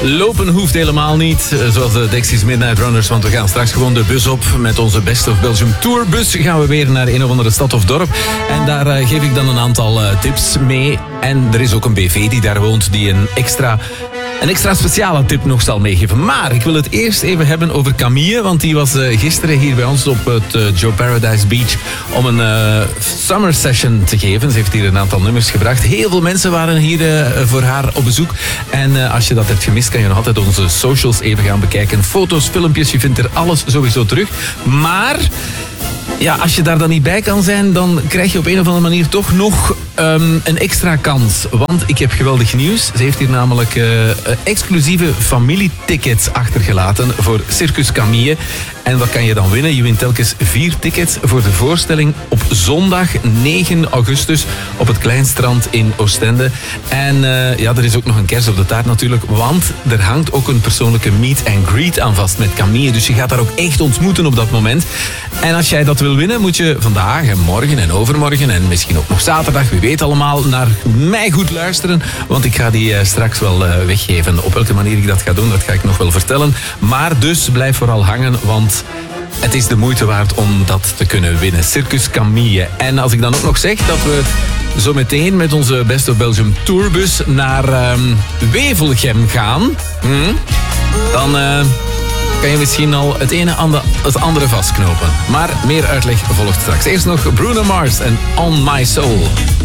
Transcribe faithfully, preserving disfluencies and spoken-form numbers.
Lopen hoeft helemaal niet, zoals de Dexys Midnight Runners, want we gaan straks gewoon de bus op. Met onze Best of Belgium Tourbus gaan we weer naar een of andere stad of dorp. En daar uh, geef ik dan een aantal uh, tips mee. En er is ook een B V die daar woont, die een extra... Een extra speciale tip nog zal meegeven. Maar ik wil het eerst even hebben over Camille. Want die was uh, gisteren hier bij ons op het uh, Joe Paradise Beach om een uh, summer session te geven. Ze heeft hier een aantal nummers gebracht. Heel veel mensen waren hier uh, voor haar op bezoek. En uh, als je dat hebt gemist, kan je nog altijd onze socials even gaan bekijken. Foto's, filmpjes, je vindt er alles sowieso terug. Maar... ja, als je daar dan niet bij kan zijn, dan krijg je op een of andere manier toch nog um, een extra kans. Want ik heb geweldig nieuws. Ze heeft hier namelijk uh, exclusieve familietickets achtergelaten voor Circus Camille. En wat kan je dan winnen? Je wint telkens vier tickets voor de voorstelling op zondag negen augustus op het Kleinstrand in Oostende. En uh, ja, er is ook nog een kers op de taart natuurlijk, want er hangt ook een persoonlijke meet and greet aan vast met Camille. Dus je gaat daar ook echt ontmoeten op dat moment. En als jij dat wil winnen, moet je vandaag en morgen en overmorgen en misschien ook nog zaterdag, wie weet allemaal, naar mij goed luisteren. Want ik ga die uh, straks wel uh, weggeven. Op welke manier ik dat ga doen, dat ga ik nog wel vertellen. Maar dus blijf vooral hangen, want het is de moeite waard om dat te kunnen winnen. Circus Camille. En als ik dan ook nog zeg dat we zo meteen met onze Best of Belgium Tourbus naar um, Wevelgem gaan, hmm, dan... Uh, kan je misschien al het ene aan het andere vastknopen. Maar meer uitleg volgt straks. Eerst nog Bruno Mars en On My Soul.